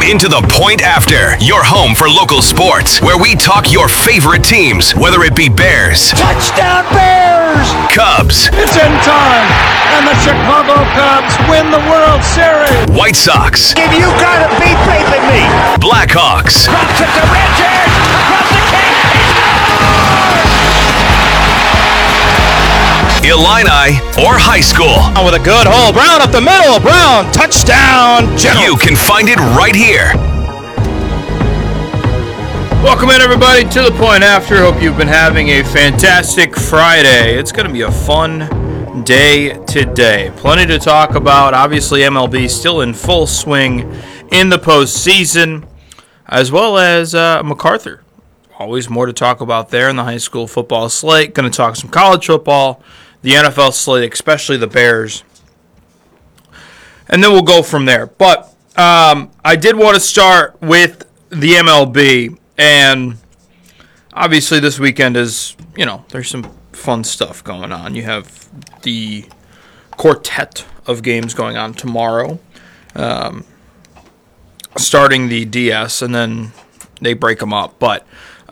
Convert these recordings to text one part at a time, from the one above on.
Welcome into the Point After, your home for local sports, where we talk your favorite teams, whether it be Bears, touchdown Bears, Cubs, it's in time, and the Chicago Cubs win the World Series, White Sox, if you gotta be facing me, Blackhawks, drops it to Richard, across the cage, Illini, or high school. With a good hole, Brown up the middle, Brown, touchdown, General. You can find it right here. Welcome in, everybody, to the Point After. Hope you've been having a fantastic Friday. It's going to be a fun day today. Plenty to talk about. Obviously, MLB still in full swing in the postseason, as well as MacArthur. Always more to talk about there in the high school football slate. Going to talk some college football, the NFL slate, especially the Bears. And then we'll go from there. But I did want to start with the MLB. And obviously this weekend is, there's some fun stuff going on. You have the quartet of games going on tomorrow, starting the DS, and then they break them up. But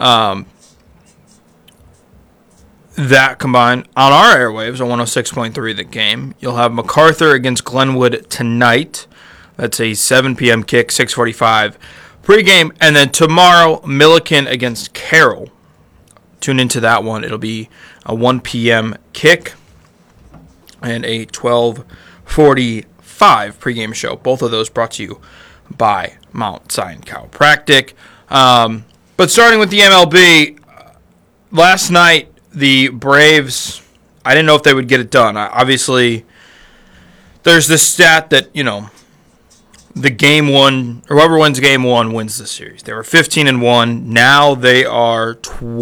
that combined on our airwaves on 106.3 The Game. You'll have MacArthur against Glenwood tonight. That's a 7 p.m. kick, 6:45 pregame. And then tomorrow, Milliken against Carroll. Tune into that one. It'll be a 1 p.m. kick and a 12:45 pregame show. Both of those brought to you by Mount Zion Chiropractic. But starting with the MLB, last night, the Braves, I didn't know if they would get it done. Obviously, there's this stat that, the game one, or whoever wins game one wins the series. They were 15-1. Now they are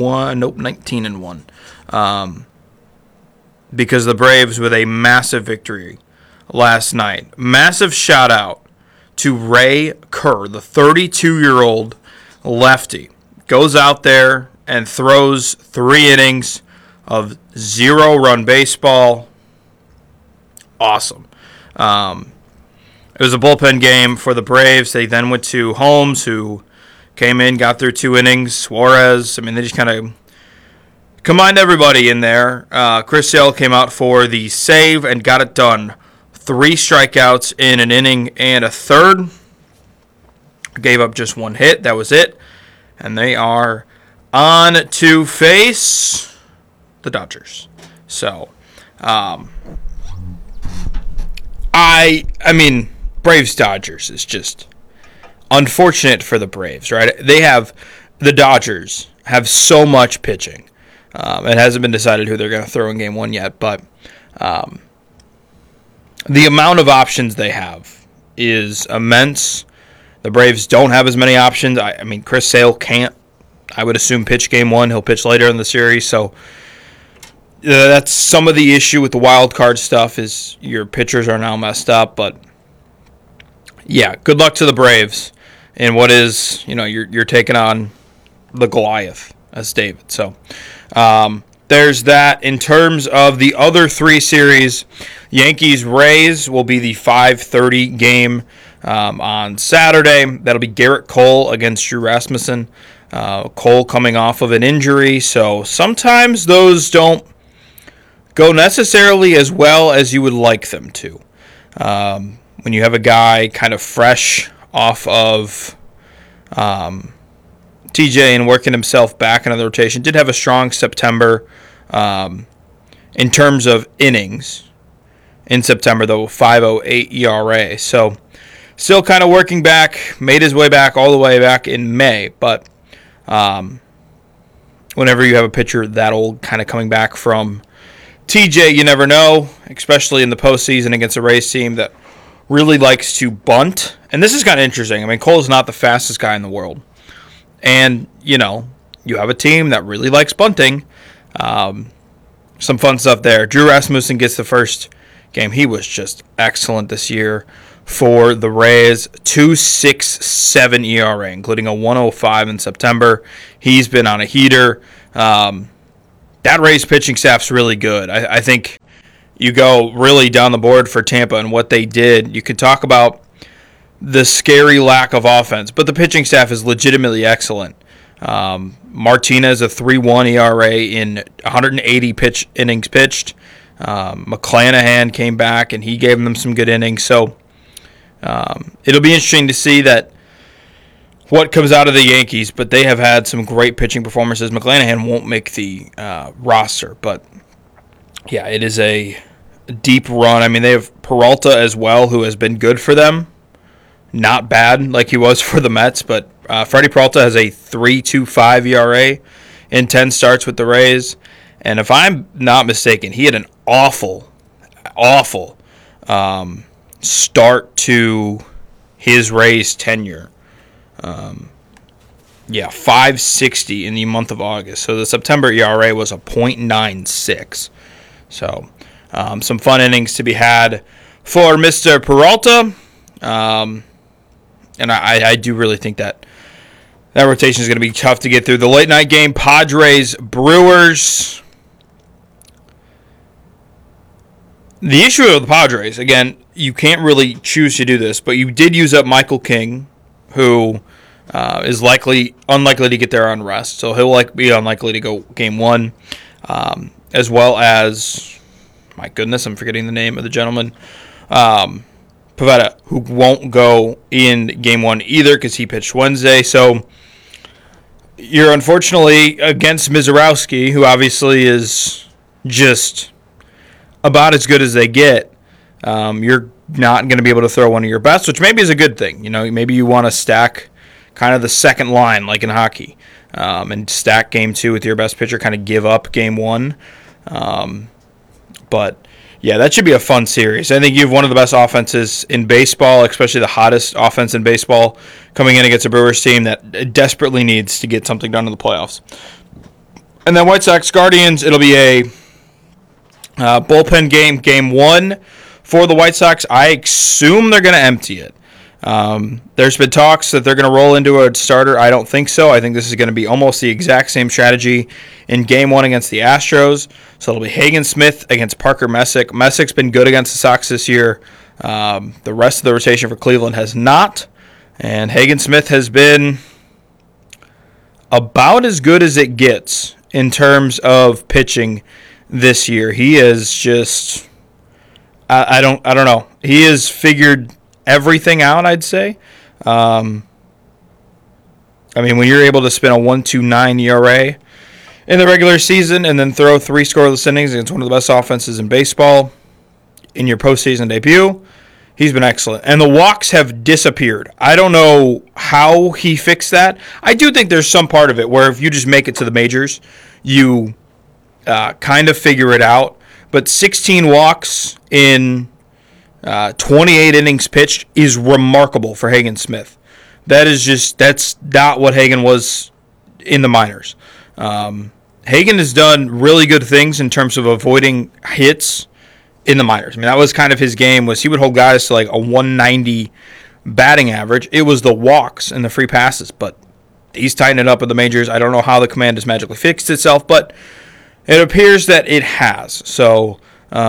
19-1. Because the Braves with a massive victory last night. Massive shout out to Ray Kerr, the 32-year-old lefty. Goes out there and throws 3 innings of 0-run baseball. Awesome. It was a bullpen game for the Braves. They then went to Holmes, who came in, got through 2 innings. Suarez, they just kind of combined everybody in there. Chris Sale came out for the save and got it done. 3 strikeouts in an inning and a third. Gave up just 1 hit. That was it. And they are on to face the Dodgers. So, Braves-Dodgers is just unfortunate for the Braves, right? The Dodgers have so much pitching. It hasn't been decided who they're going to throw in game 1 yet, but the amount of options they have is immense. The Braves don't have as many options. Chris Sale can't, I would assume, pitch game 1. He'll pitch later in the series. So that's some of the issue with the wild card stuff is your pitchers are now messed up. But, yeah, good luck to the Braves in what is, you're taking on the Goliath as David. So there's that. In terms of the other 3 series, Yankees-Rays will be the 5:30 game on Saturday. That'll be Garrett Cole against Drew Rasmussen. Cole coming off of an injury, so sometimes those don't go necessarily as well as you would like them to. When you have a guy kind of fresh off of TJ and working himself back into the rotation, did have a strong September in terms of innings. In September, though, 5.08 ERA. So still kind of working back, made his way back all the way back in May. But whenever you have a pitcher that old kind of coming back from TJ, you never know, especially in the postseason against a Rays team that really likes to bunt. And this is kind of interesting. Cole's not the fastest guy in the world. And, you have a team that really likes bunting. Some fun stuff there. Drew Rasmussen gets the first game. He was just excellent this year for the Rays. 2.67 ERA, including a 1.05 in September. He's been on a heater. That Rays pitching staff's really good. I think you go really down the board for Tampa and what they did. You could talk about the scary lack of offense. But the pitching staff is legitimately excellent. Martinez, a 3.1 ERA in 180 innings pitched. McClanahan came back, and he gave them some good innings. So it'll be interesting to see what comes out of the Yankees, but they have had some great pitching performances. McClanahan won't make the roster, but yeah, it is a deep run. I mean, they have Peralta as well, who has been good for them. Not bad like he was for the Mets, but Freddie Peralta has a 3.25 ERA in 10 starts with the Rays. And if I'm not mistaken, he had an awful start to his Rays tenure. 5.60 in the month of August. So the September ERA was a .96. So some fun innings to be had for Mr. Peralta. And I do really think that rotation is going to be tough to get through. The late night game, Padres-Brewers. The issue of the Padres, again, you can't really choose to do this, but you did use up Michael King, who is unlikely to get there on rest. So he'll be unlikely to go game one, as well as, my goodness, I'm forgetting the name of the gentleman, Pivetta, who won't go in game one either because he pitched Wednesday. So you're unfortunately against Mizorowski, who obviously is just about as good as they get. You're not going to be able to throw one of your best, which maybe is a good thing. You know, maybe you want to stack kind of the second line like in hockey, and stack game two with your best pitcher, kind of give up game one. But yeah, that should be a fun series. I think you have one of the best offenses in baseball, especially the hottest offense in baseball, coming in against a Brewers team that desperately needs to get something done in the playoffs. And then White Sox Guardians, it'll be a bullpen game one for the White Sox. I assume they're going to empty it. There's been talks that they're going to roll into a starter. I don't think so. I think this is going to be almost the exact same strategy in game one against the Astros. So it'll be Hagen Smith against Parker Messick. Messick's been good against the Sox this year. The rest of the rotation for Cleveland has not. And Hagen Smith has been about as good as it gets in terms of pitching this year. He is just, I don't know. He has figured everything out, I'd say. I mean, when you're able to spin a 1.29 ERA in the regular season and then throw 3 scoreless innings against one of the best offenses in baseball in your postseason debut, he's been excellent. And the walks have disappeared. I don't know how he fixed that. I do think there's some part of it where if you just make it to the majors, you kind of figure it out. But 16 walks in 28 innings pitched is remarkable for Hagen Smith. That's not what Hagen was in the minors. Hagen has done really good things in terms of avoiding hits in the minors. I mean, that was kind of his game, was he would hold guys to like a 190 batting average. It was the walks and the free passes, but he's tightened it up at the majors. I don't know how the command has magically fixed itself, but it appears that it has. So,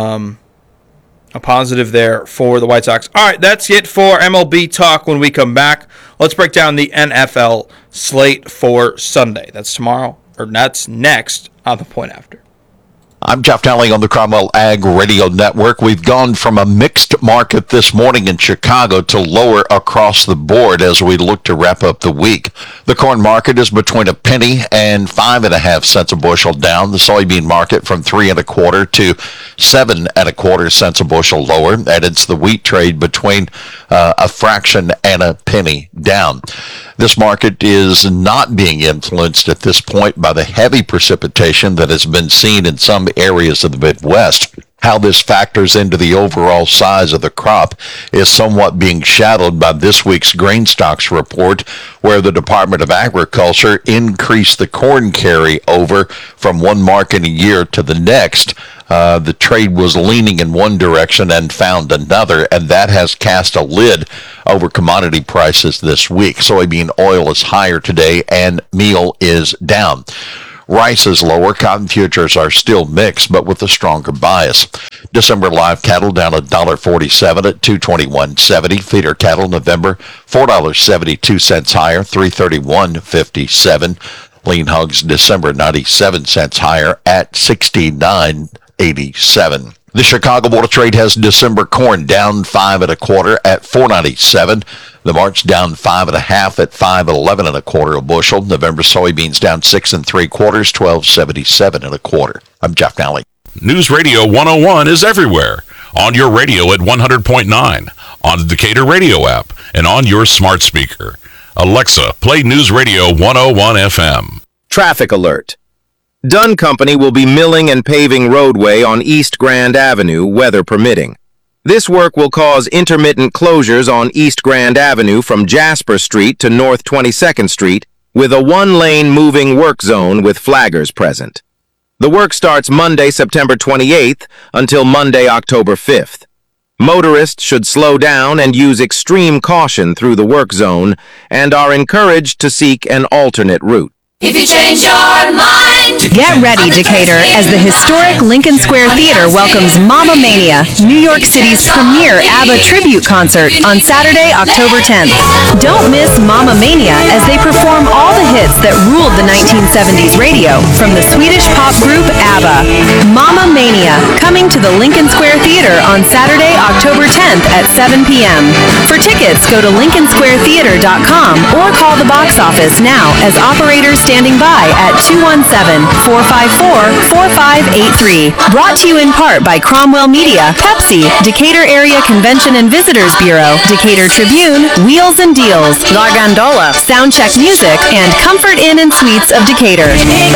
a positive there for the White Sox. All right, that's it for MLB talk. When we come back, let's break down the NFL slate for Sunday. That's tomorrow, or that's next on the Point After. I'm Jeff Dowling on the Cromwell Ag Radio Network. We've gone from a mixed market this morning in Chicago to lower across the board as we look to wrap up the week. The corn market is between a penny and 5.5 cents a bushel down. The soybean market from 3.25 to 7.25 cents a bushel lower. And it's the wheat trade between a fraction and a penny down. This market is not being influenced at this point by the heavy precipitation that has been seen in some areas of the Midwest. How this factors into the overall size of the crop is somewhat being shadowed by this week's grain stocks report, where the Department of Agriculture increased the corn carryover from one market a year to the next. The trade was leaning in one direction and found another, and that has cast a lid over commodity prices this week. Soybean oil is higher today, and meal is down. Rice is lower. Cotton futures are still mixed, but with a stronger bias. December live cattle down $1.47 at $221.70. Feeder cattle November $4.72 higher, $331.57. Lean hogs December 97 cents higher at $69.87. The Chicago Board of Trade has December corn down 5 1/4 at $4.97. The March down 5 1/2 at $5.11 1/4 a bushel. November soybeans down 6 3/4, $12.77 1/4. I'm Jeff Nally. News Radio 101 is everywhere. On your radio at 100.9, on the Decatur radio app, and on your smart speaker. Alexa, play News Radio 101 FM. Traffic alert. Dunn Company will be milling and paving roadway on East Grand Avenue, weather permitting. This work will cause intermittent closures on East Grand Avenue from Jasper Street to North 22nd Street, with a one-lane moving work zone with flaggers present. The work starts Monday, September 28th until Monday, October 5th. Motorists should slow down and use extreme caution through the work zone and are encouraged to seek an alternate route. If you change your mind, get ready, Decatur, as the historic Lincoln Square Theater welcomes Mamma Mania, New York City's premier ABBA tribute concert on Saturday, October 10th. Don't miss Mamma Mania as they perform all the hits that ruled the 1970s radio from the Swedish pop group ABBA. Mamma Mania, coming to the Lincoln Square Theater on Saturday, October 10th at 7 p.m. For tickets, go to LincolnSquareTheater.com or call the box office now as operators standing by at 217-454-4583. Brought to you in part by Cromwell Media, Pepsi, Decatur Area Convention and Visitors Bureau, Decatur Tribune, Wheels and Deals, La Gondola, Soundcheck Music, and Comfort Inn and Suites of Decatur.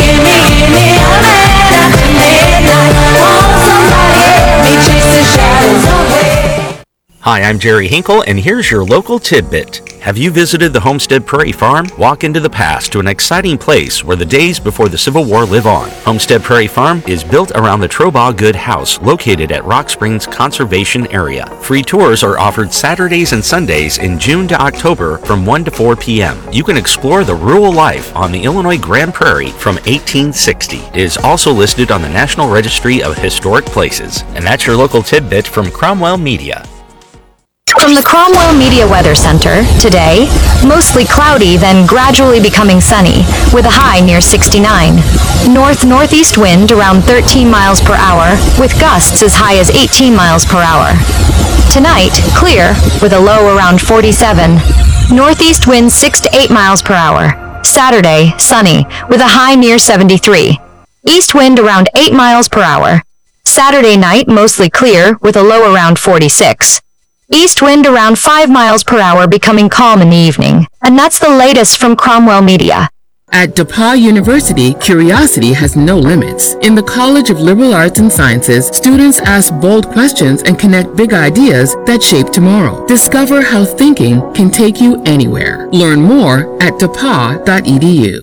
Hi, I'm Jerry Hinkle, and here's your local tidbit. Have you visited the Homestead Prairie Farm? Walk into the past to an exciting place where the days before the Civil War live on. Homestead Prairie Farm is built around the Trobaugh Good House, located at Rock Springs Conservation Area. Free tours are offered Saturdays and Sundays in June to October from 1 to 4 p.m. You can explore the rural life on the Illinois Grand Prairie from 1860. It is also listed on the National Registry of Historic Places. And that's your local tidbit from Cromwell Media. From the Cromwell Media Weather Center, today, mostly cloudy, then gradually becoming sunny, with a high near 69. North-northeast wind around 13 miles per hour, with gusts as high as 18 miles per hour. Tonight, clear, with a low around 47. Northeast wind 6 to 8 miles per hour. Saturday, sunny, with a high near 73. East wind around 8 miles per hour. Saturday night, mostly clear, with a low around 46. East wind around 5 miles per hour, becoming calm in the evening. And that's the latest from Cromwell Media. At DePauw University, curiosity has no limits. In the College of Liberal Arts and Sciences, students ask bold questions and connect big ideas that shape tomorrow. Discover how thinking can take you anywhere. Learn more at depaw.edu.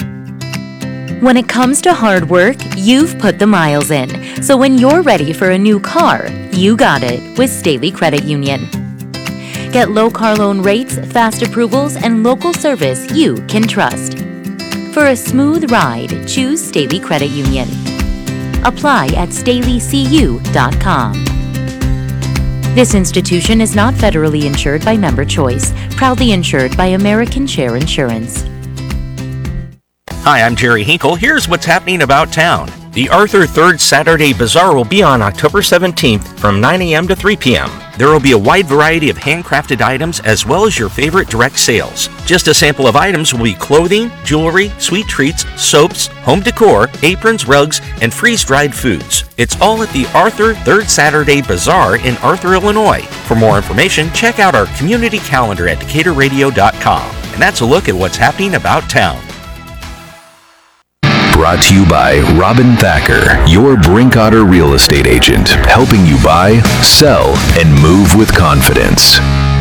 When it comes to hard work, you've put the miles in. So when you're ready for a new car, you got it with Staley Credit Union. Get low car loan rates, fast approvals, and local service you can trust. For a smooth ride, choose Staley Credit Union. Apply at StaleyCU.com. This institution is not federally insured by Member Choice, proudly insured by American Share Insurance. Hi, I'm Jerry Hinkle. Here's what's happening about town. The Arthur 3rd Saturday Bazaar will be on October 17th from 9 a.m. to 3 p.m. There will be a wide variety of handcrafted items as well as your favorite direct sales. Just a sample of items will be clothing, jewelry, sweet treats, soaps, home decor, aprons, rugs, and freeze-dried foods. It's all at the Arthur 3rd Saturday Bazaar in Arthur, Illinois. For more information, check out our community calendar at DecaturRadio.com. And that's a look at what's happening about town. Brought to you by Robin Thacker, your Brinkotter real estate agent, helping you buy, sell, and move with confidence.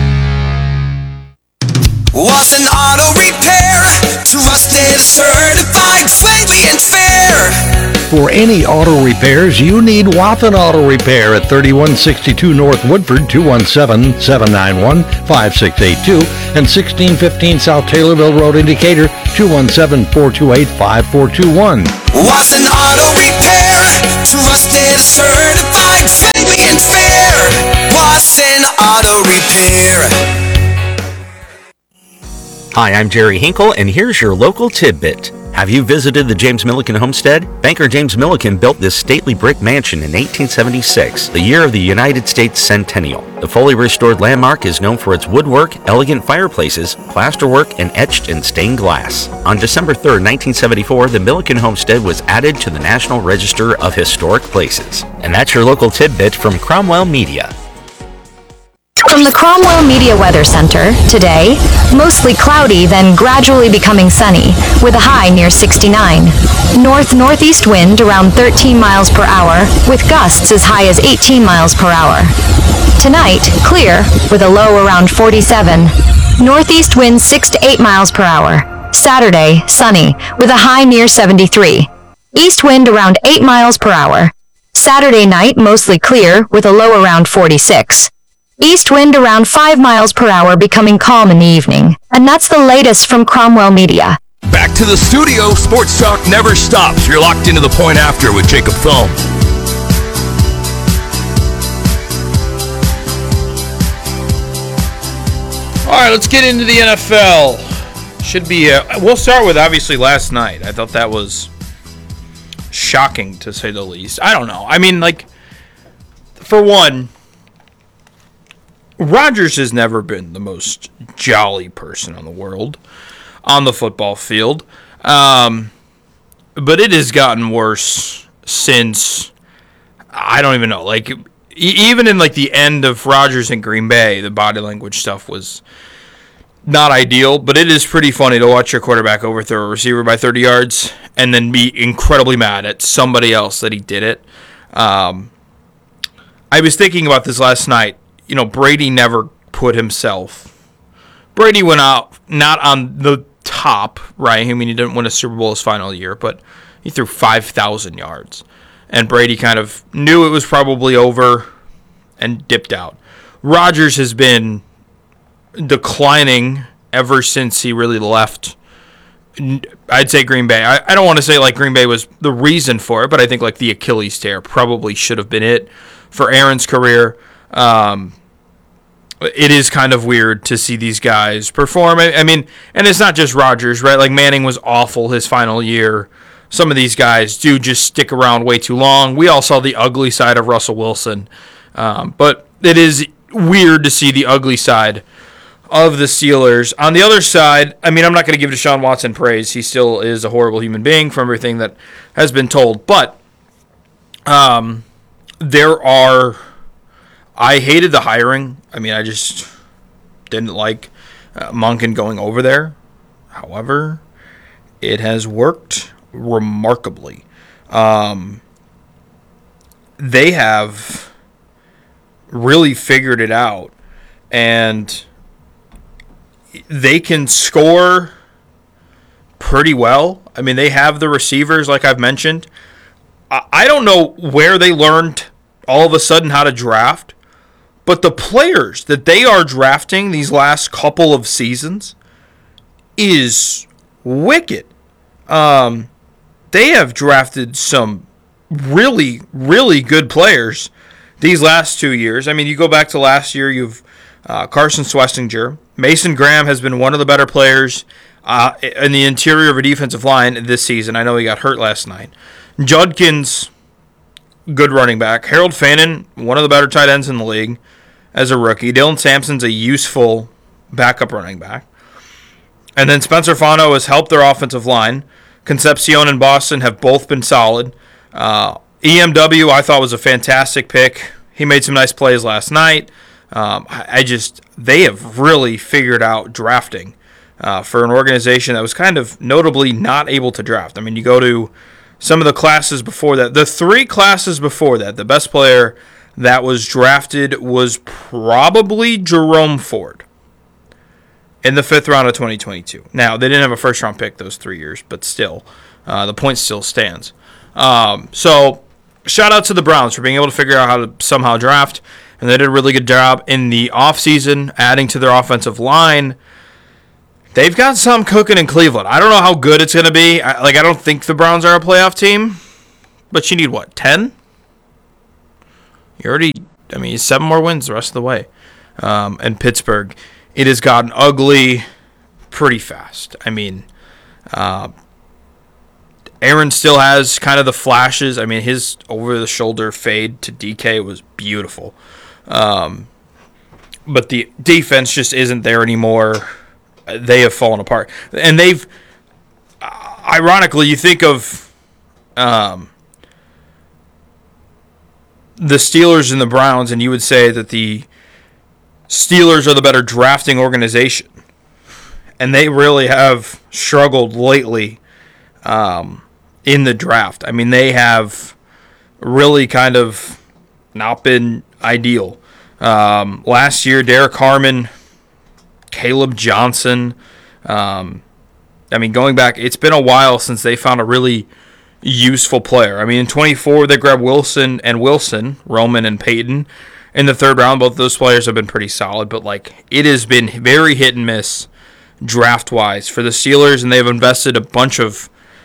Was an auto repair, trusted, certified, friendly, and fair. For any auto repairs, you need Wathen Auto Repair at 3162 North Woodford, 217-791-5682, and 1615 South Taylorville Road, in Decatur, 217-428-5421. Wathen Auto Repair, trusted, certified, friendly and fair. Wathen Auto Repair. Hi, I'm Jerry Hinkle, and here's your local tidbit. Have you visited the James Milliken homestead? Banker James Milliken built this stately brick mansion in 1876, the year of the United States centennial. The fully restored landmark is known for its woodwork, elegant fireplaces, plasterwork, and etched and stained glass. On December 3, 1974, the Milliken homestead was added to the National Register of Historic Places. And that's your local tidbit from Cromwell Media. From the Cromwell Media Weather Center, today, mostly cloudy, then gradually becoming sunny, with a high near 69. North-northeast wind around 13 miles per hour, with gusts as high as 18 miles per hour. Tonight, clear, with a low around 47. Northeast wind 6 to 8 miles per hour. Saturday, sunny, with a high near 73. East wind around 8 miles per hour. Saturday night, mostly clear, with a low around 46. East wind around 5 miles per hour, becoming calm in the evening. And that's the latest from Cromwell Media. Back to the studio. Sports Talk never stops. You're locked into the Point After with Jacob Thum. All right, let's get into the NFL. Should be. We'll start with obviously last night. I thought that was shocking to say the least. I don't know. I mean, like, for one, Rodgers has never been the most jolly person in the world on the football field. But it has gotten worse since, I don't even know, like, even in like the end of Rodgers in Green Bay, the body language stuff was not ideal, but it is pretty funny to watch your quarterback overthrow a receiver by 30 yards and then be incredibly mad at somebody else that he did it. I was thinking about this last night. You know, Brady never put himself. Brady went out not on the top, right? I mean, he didn't win a Super Bowl his final year, but he threw 5,000 yards. And Brady kind of knew it was probably over and dipped out. Rodgers has been declining ever since he really left. I'd say Green Bay. I don't want to say like Green Bay was the reason for it, but I think like the Achilles tear probably should have been it for Aaron's career. It is kind of weird to see these guys perform. I mean, and it's not just Rodgers, right? Like Manning was awful his final year. Some of these guys do just stick around way too long. We all saw the ugly side of Russell Wilson. But it is weird to see the ugly side of the Steelers. On the other side, I mean, I'm not going to give Deshaun Watson praise. He still is a horrible human being from everything that has been told. But there are... I hated the hiring. I mean, I just didn't like Monken going over there. However, it has worked remarkably. They have really figured it out, and they can score pretty well. I mean, they have the receivers, like I've mentioned. I don't know where they learned all of a sudden how to draft. But the players that they are drafting these last couple of seasons is wicked. They have drafted some really, really good players these last 2 years. I mean, you go back to last year, you've Carson Schwestinger. Mason Graham has been one of the better players in the interior of a defensive line this season. I know he got hurt last night. Judkins, good running back. Harold Fannin, one of the better tight ends in the league as a rookie. Dylan Sampson's a useful backup running back. And then Spencer Fano has helped their offensive line. Concepcion and Boston have both been solid. EMW I thought was a fantastic pick. He made some nice plays last night. They have really figured out drafting for an organization that was kind of notably not able to draft. I mean, you go to some of the classes before that. The 3 classes before that, the best player that was drafted was probably Jerome Ford in the 5th round of 2022. Now, they didn't have a first-round pick those 3 years, but still, the point still stands. So shout out to the Browns for being able to figure out how to somehow draft, and they did a really good job in the offseason adding to their offensive line. They've got some cooking in Cleveland. I don't know how good it's going to be. I don't think the Browns are a playoff team, but you need, 10? You 7 more wins the rest of the way. And Pittsburgh, it has gotten ugly pretty fast. Aaron still has kind of the flashes. His over-the-shoulder fade to DK was beautiful. But the defense just isn't there anymore. They have fallen apart. And they've, ironically, you think of the Steelers and the Browns, and you would say that the Steelers are the better drafting organization. And they really have struggled lately in the draft. They have really kind of not been ideal. Last year, Derek Harmon, Caleb Johnson. Going back, it's been a while since they found a really useful player. In 24, they grabbed Wilson, Roman and Peyton in the third round. Both of those players have been pretty solid, but it has been very hit and miss draft-wise for the Steelers, and they've invested a bunch of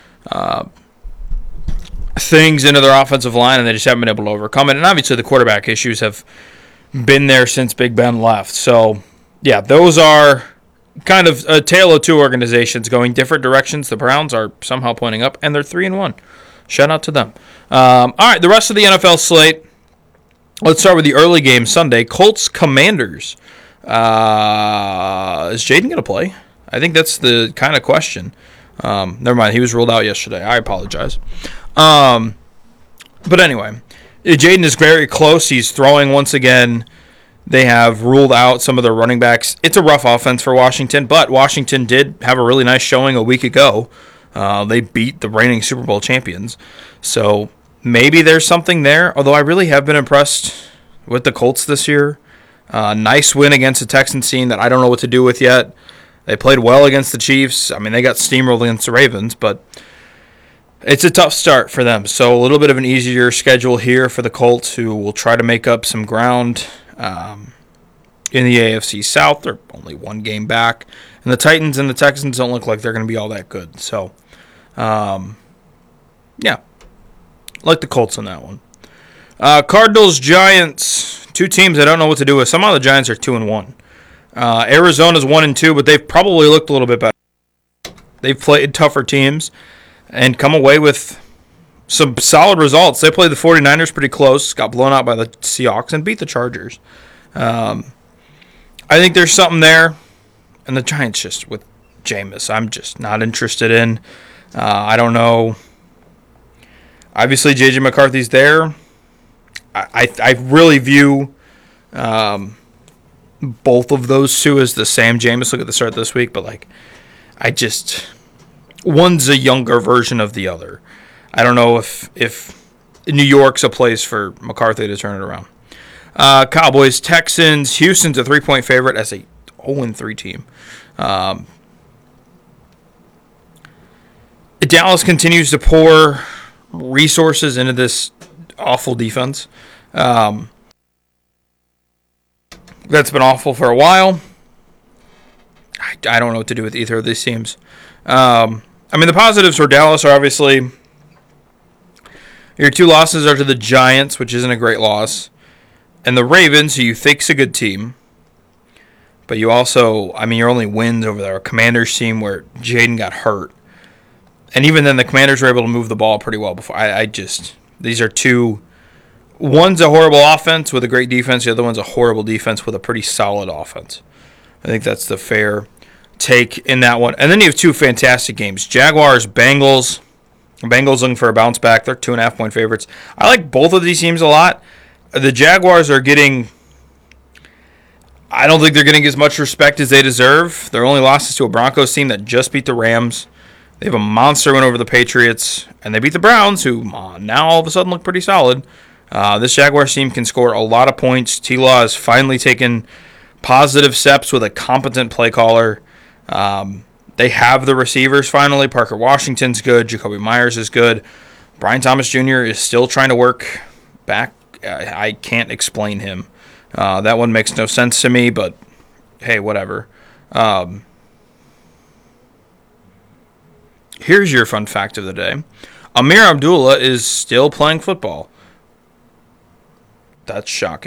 things into their offensive line, and they just haven't been able to overcome it. And obviously the quarterback issues have been there since Big Ben left. So, yeah, those are kind of a tale of two organizations going different directions. The Browns are somehow pointing up, and they're 3-1. Shout out to them. All right, the rest of the NFL slate. Let's start with the early game Sunday. Colts-Commanders. Is Jaden going to play? I think that's the kind of question. Never mind, he was ruled out yesterday. I apologize. But anyway, Jaden is very close. He's throwing once again. They have ruled out some of their running backs. It's a rough offense for Washington, but Washington did have a really nice showing a week ago. They beat the reigning Super Bowl champions. So maybe there's something there, although I really have been impressed with the Colts this year. Nice win against the Texans team that I don't know what to do with yet. They played well against the Chiefs. They got steamrolled against the Ravens, but it's a tough start for them. So a little bit of an easier schedule here for the Colts, who will try to make up some ground in the AFC South. They're only one game back. And the Titans and the Texans don't look like they're going to be all that good. So, yeah, like the Colts on that one. Cardinals, Giants, two teams I don't know what to do with. Somehow the Giants are 2-1. Arizona's 1-2, but they've probably looked a little bit better. They've played tougher teams and come away with some solid results. They played the 49ers pretty close, got blown out by the Seahawks, and beat the Chargers. I think there's something there. And the Giants, just with Jameis, I'm just not interested in. I don't know. Obviously, J.J. McCarthy's there. I really view both of those two as the same. Jameis, look at the start this week, but one's a younger version of the other. I don't know if New York's a place for McCarthy to turn it around. Cowboys, Texans, Houston's a 3-point favorite as a 0-3 team. Dallas continues to pour resources into this awful defense. That's been awful for a while. I don't know what to do with either of these teams. The positives for Dallas are obviously your two losses are to the Giants, which isn't a great loss, and the Ravens, who you think's a good team. But you also, your only wins over there are Commanders team where Jaden got hurt. And even then, the Commanders were able to move the ball pretty well before. These are two. One's a horrible offense with a great defense. The other one's a horrible defense with a pretty solid offense. I think that's the fair take in that one. And then you have two fantastic games. Jaguars, Bengals. Bengals looking for a bounce back. They're 2.5-point favorites. I like both of these teams a lot. The Jaguars are getting... I don't think they're getting as much respect as they deserve. Their only loss is to a Broncos team that just beat the Rams. They have a monster win over the Patriots, and they beat the Browns, who now all of a sudden look pretty solid. This Jaguars team can score a lot of points. T-Law has finally taken positive steps with a competent play caller. They have the receivers finally. Parker Washington's good. Jacoby Myers is good. Brian Thomas Jr. is still trying to work back. I can't explain him. That one makes no sense to me, but hey, whatever. Here's your fun fact of the day. Amir Abdullah is still playing football. That's shocking.